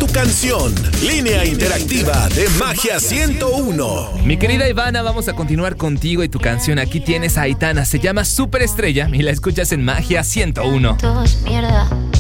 tu canción. Línea interactiva de Magia 101. Mi querida Ivana, vamos a continuar contigo y tu canción. Aquí tienes a Aitana, se llama Superestrella y la escuchas en Magia 101. Mierda.